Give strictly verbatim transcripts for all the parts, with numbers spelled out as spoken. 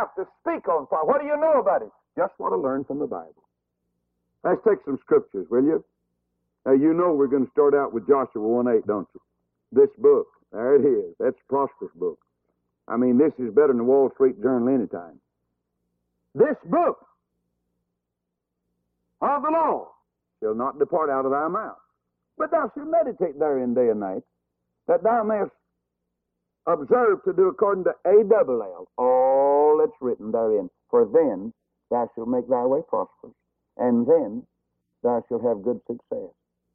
have to speak on fire. What do you know about it? Just what I learned from the Bible. Let's take some scriptures, will you? Now, you know we're going to start out with Joshua one eight, don't you? This book. There it is. That's a prosperous book. I mean, this is better than the Wall Street Journal anytime. This book of the law shall not depart out of thy mouth, but thou shalt meditate therein day and night, that thou mayest observe to do according to A double L all that's written therein. For then thou shalt make thy way prosperous, and then thou shalt have good success.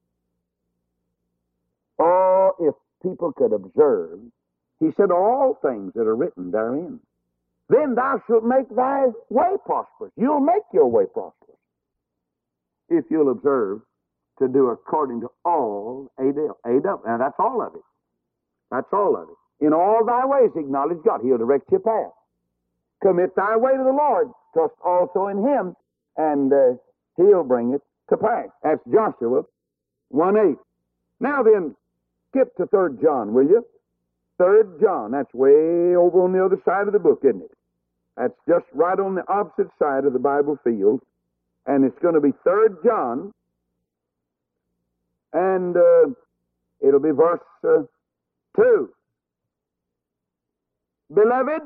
Oh, if people could observe, he said, all things that are written therein. Then thou shalt make thy way prosperous. You'll make your way prosperous if you'll observe to do according to all A double. And that's all of it. That's all of it. In all thy ways acknowledge God. He'll direct your path. Commit thy way to the Lord. Trust also in him, and uh, he'll bring it to pass. That's Joshua one eight. Now then, skip to Third John, will you? Third John. That's way over on the other side of the book, isn't it? That's just right on the opposite side of the Bible field. And it's going to be Third John. And uh, it'll be verse uh, two. Beloved,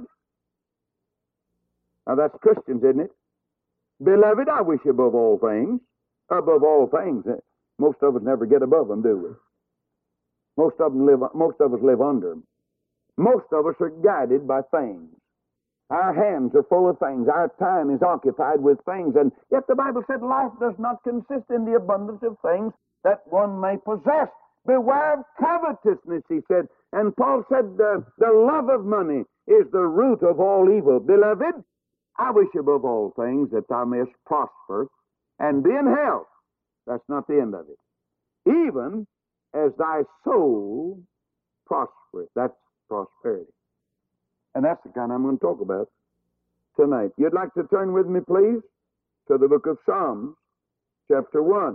now that's Christians, isn't it? Beloved, I wish above all things, above all things. Most of us never get above them, do we? Most of them live. Most of us live under them. Most of us are guided by things. Our hands are full of things. Our time is occupied with things. And yet the Bible said life does not consist in the abundance of things that one may possess. Beware of covetousness, he said. And Paul said, uh, the love of money is the root of all evil. Beloved, I wish above all things that thou mayest prosper and be in health. That's not the end of it. Even as thy soul prospereth. That's prosperity. And that's the kind I'm going to talk about tonight. You'd like to turn with me, please, to the book of Psalms, chapter one.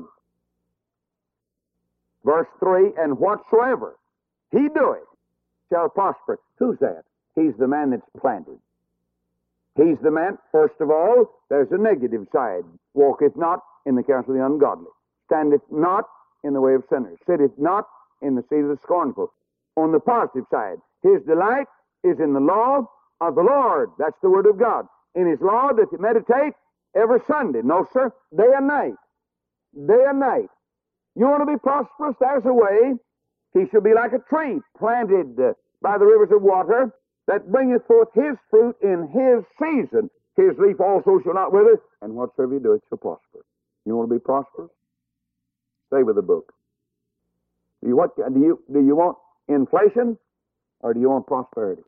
Verse three, and whatsoever he doeth shall prosper. Who's that? He's the man that's planted. He's the man, first of all, there's a negative side. Walketh not in the counsel of the ungodly. Standeth not in the way of sinners. Sitteth not in the seat of the scornful. On the positive side, his delight is in the law of the Lord. That's the word of God. In his law doth he meditate every Sunday. No, sir, day and night. Day and night. You want to be prosperous? There's a way. He shall be like a tree planted uh, by the rivers of water that bringeth forth his fruit in his season. His leaf also shall not wither, and whatsoever he doeth shall prosper. You want to be prosperous? Stay with the book. Do you, what, do you, do you want inflation, or do you want prosperity?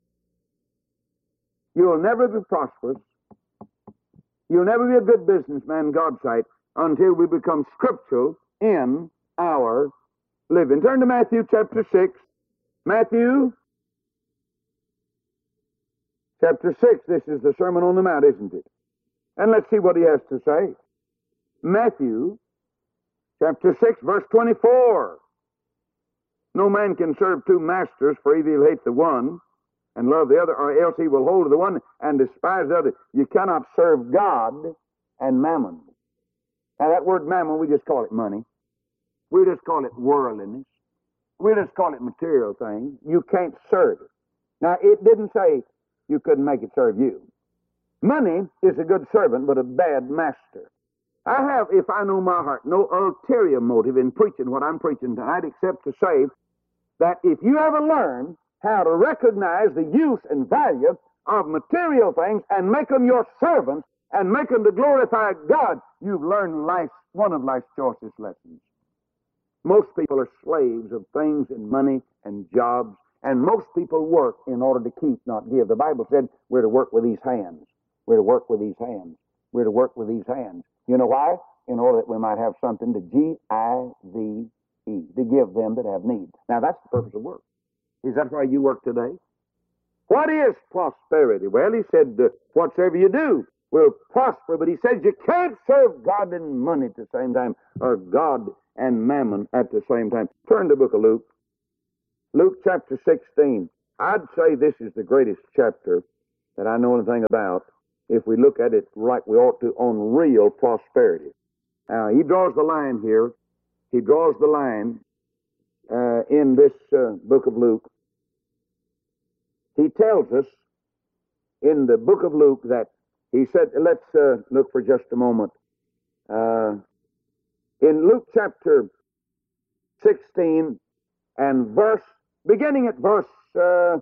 You'll never be prosperous. You'll never be a good businessman in God's sight until we become scriptural in our living. Turn to Matthew chapter six. Matthew chapter six. This is the Sermon on the Mount, isn't it? And let's see what he has to say. Matthew chapter six, verse twenty-four. No man can serve two masters, for either he'll hate the one and love the other, or else he will hold to the one and despise the other. You cannot serve God and mammon. Now that word mammon, we just call it money. We just call it worldliness. We just call it material things. You can't serve it. Now it didn't say you couldn't make it serve you. Money is a good servant, but a bad master. I have, if I know my heart, no ulterior motive in preaching what I'm preaching tonight, except to say that if you ever learn how to recognize the use and value of material things and make them your servants and make them to glorify God, you've learned life, one of life's choicest lessons. Most people are slaves of things and money and jobs, and most people work in order to keep, not give. The Bible said we're to work with these hands. We're to work with these hands. We're to work with these hands. You know why? In order that we might have something to G I V E, to give them that have need. Now, that's the purpose of work. Is that why you work today? What is prosperity? Well, he said, uh, whatsoever you do will prosper, but he says you can't serve God and money at the same time, or God and mammon at the same time. Turn to the book of Luke. Luke chapter sixteen. I'd say this is the greatest chapter that I know anything about, if we look at it right, we ought to, on real prosperity. Now, he draws the line here. He draws the line uh, in this uh, book of Luke. He tells us in the book of Luke that he said, let's uh, look for just a moment. Uh, in Luke chapter sixteen and verse, beginning at verse uh,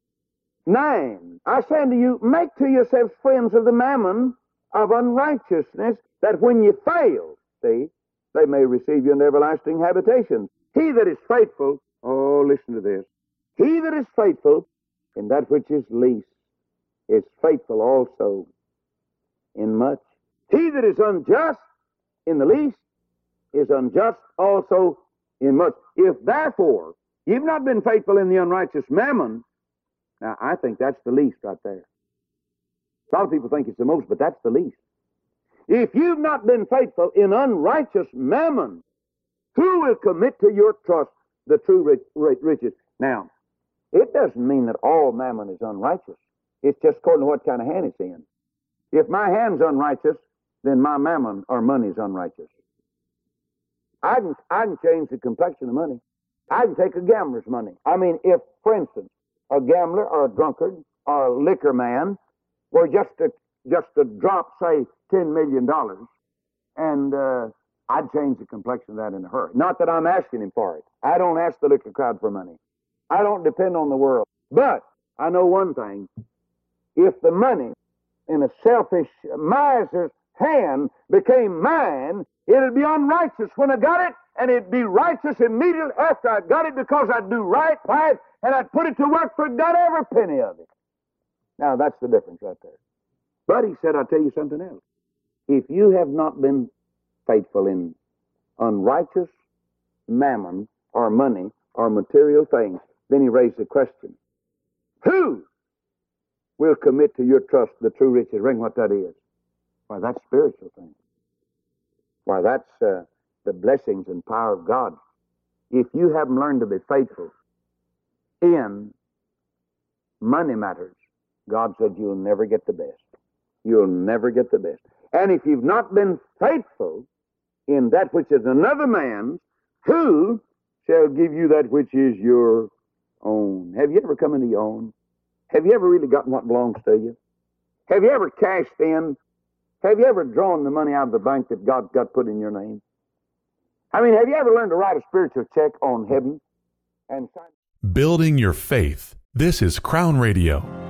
nine, I say unto you, make to yourselves friends of the mammon of unrighteousness, that when you fail, see, they may receive you in everlasting habitation. He that is faithful, oh, listen to this, he that is faithful in that which is least is faithful also in much. He that is unjust in the least is unjust also in much. If therefore you've not been faithful in the unrighteous mammon, now I think that's the least right there. A lot of people think it's the most, but that's the least. If you've not been faithful in unrighteous mammon, who will commit to your trust the true riches? Now, it doesn't mean that all mammon is unrighteous. It's just according to what kind of hand it's in. If my hand's unrighteous, then my mammon or money is unrighteous. I can, I can change the complexion of money. I can take a gambler's money. I mean, if, for instance, a gambler or a drunkard or a liquor man were just to, just to drop, say, ten million dollars, and uh, I'd change the complexion of that in a hurry. Not that I'm asking him for it. I don't ask the liquor crowd for money. I don't depend on the world. But I know one thing. If the money in a selfish miser's hand became mine, it'd be unrighteous when I got it, and it'd be righteous immediately after I got it, because I'd do right by it, and I'd put it to work for God every penny of it. Now, that's the difference right there. But he said, I'll tell you something else. If you have not been faithful in unrighteous mammon or money or material things, then he raised the question, who will commit to your trust the true riches? Ring what that is. Why, that's spiritual things. Why, that's uh, the blessings and power of God. If you haven't learned to be faithful in money matters, God said you'll never get the best. You'll never get the best. And if you've not been faithful in that which is another man's, who shall give you that which is your own? Have you ever come into your own? Have you ever really gotten what belongs to you? Have you ever cashed in? Have you ever drawn the money out of the bank that God got put in your name? I mean, have you ever learned to write a spiritual check on heaven and sign? Building your faith. This is Crown Radio.